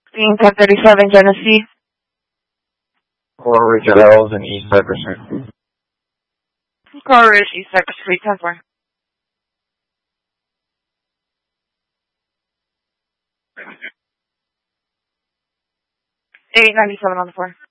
Being 1037 Genesee. Coral Ridge LLs in East Cypress Street. Coral Ridge, East Cypress Street, 10-4. 897 on the 4.